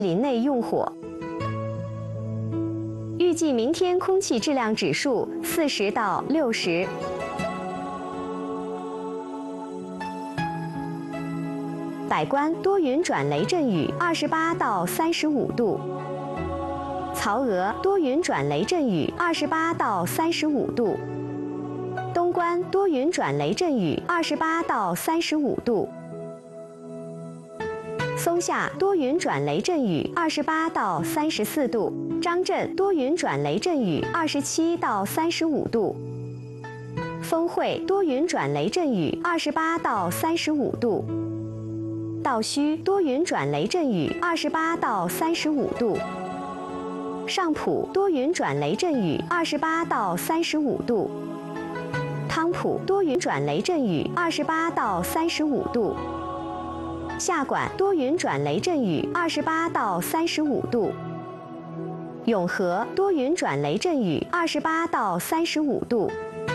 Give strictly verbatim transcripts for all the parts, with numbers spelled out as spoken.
林内用火。预计明天空气质量指数四十到六十。百官多云转雷阵雨，二十八到三十五度。曹娥多云转雷阵雨，二十八到三十五度。东关多云转雷阵雨，二十八到三十五度。松下多云转雷阵雨，二十八到三十四度。张镇多云转雷阵雨，二十七到三十五度。丰会多云转雷阵雨，二十八到三十五度。道圩多云转雷阵雨，二十八到三十五度。上浦多云转雷阵雨，二十八到三十五度。汤浦多云转雷阵雨，二十八到三十五度。下管多云转雷阵雨，二十八到三十五度。永和多云转雷阵雨，二十八到三十五度。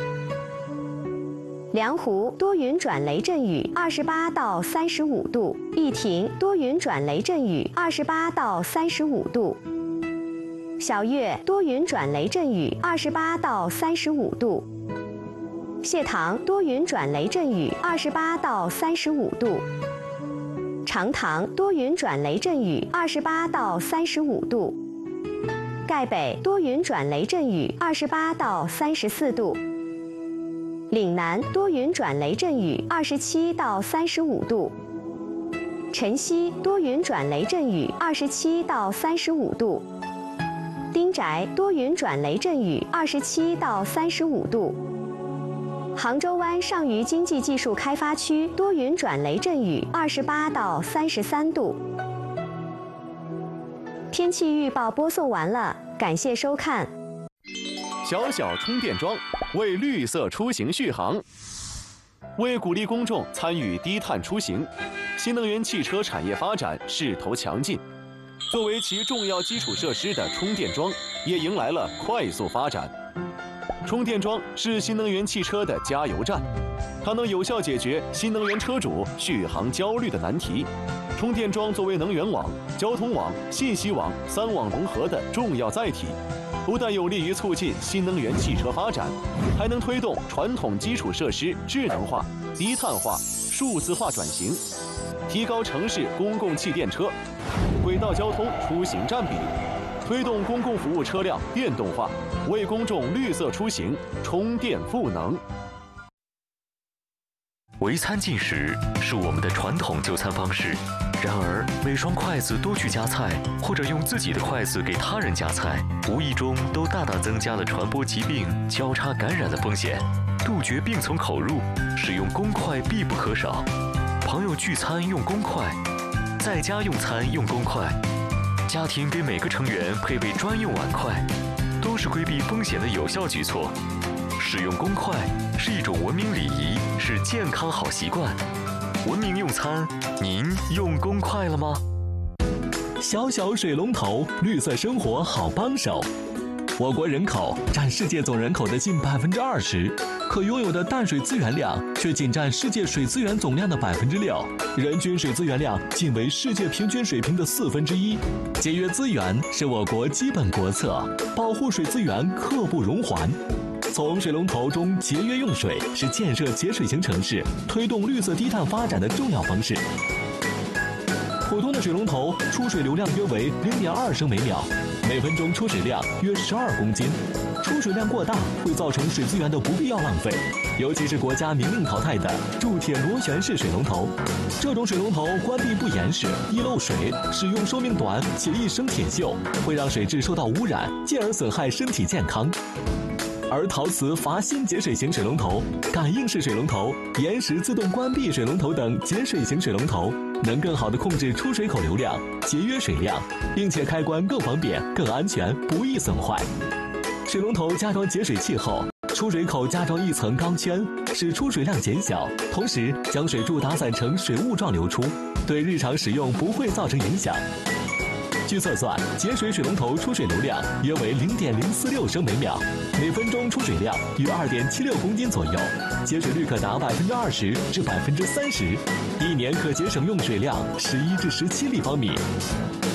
梁湖多云转雷阵雨，二十八到三十五度。义亭多云转雷阵雨，二十八到三十五度。小月多云转雷阵雨，二十八到三十五度。谢堂多云转雷阵雨，二十八到三十五度。长塘多云转雷阵雨，二十八到三十五度。盖北多云转雷阵雨，二十八到三十四度。岭南多云转雷阵雨，二十七到三十五度。辰溪多云转雷阵雨，二十七到三十五度。丁宅多云转雷阵雨，二十七到三十五度。杭州湾上虞经济技术开发区多云转雷阵雨，二十八到三十三度。天气预报播送完了，感谢收看。 小小充电桩为绿色出行续航。为鼓励公众参与低碳出行，新能源汽车产业发展势头强劲。作为其重要基础设施的充电桩，也迎来了快速发展。充电桩是新能源汽车的加油站，它能有效解决新能源车主续航焦虑的难题。充电桩作为能源网、交通网、信息网三网融合的重要载体，不但有利于促进新能源汽车发展，还能推动传统基础设施智能化、低碳化、数字化转型，提高城市公共汽电车、轨道交通出行占比，推动公共服务车辆电动化，为公众绿色出行充电赋能。 围餐进食是我们的传统就餐方式，然而每双筷子都去夹菜，或者用自己的筷子给他人夹菜，无意中都大大增加了传播疾病、交叉感染的风险。杜绝病从口入，使用公筷必不可少。朋友聚餐用公筷，在家用餐用公筷，家庭给每个成员配备专用碗筷，都是规避风险的有效举措。使用公筷是一种文明礼仪，是健康好习惯。文明用餐，您用公筷了吗？ 小小水龙头，绿色生活好帮手。我国人口占世界总人口的近百分之二十，可拥有的淡水资源量却仅占世界水资源总量的百分之六，人均水资源量仅为世界平均水平的四分之一。节约资源是我国基本国策，保护水资源刻不容缓。从水龙头中节约用水是建设节水型城市、推动绿色低碳发展的重要方式。普通的水龙头出水流量约为零点二升每秒，每分钟出水量约十二公斤。出水量过大会造成水资源的不必要浪费，尤其是国家明令淘汰的铸铁螺旋式水龙头。这种水龙头关闭不严实，易漏水，使用寿命短且易生铁锈，会让水质受到污染，进而损害身体健康。而陶瓷阀芯节水型水龙头、感应式水龙头、延时自动关闭水龙头等节水型水龙头，能更好地控制出水口流量，节约水量，并且开关更方便、更安全，不易损坏。水龙头加装节水器后，出水口加装一层钢圈，使出水量减小，同时将水柱打散成水雾状流出，对日常使用不会造成影响。据测算，节水水龙头出水流量约为零点零四六升每秒，每分钟出水量约二点七六公斤左右，节水率可达百分之二十至百分之三十，一年可节省用水量十一至十七立方米。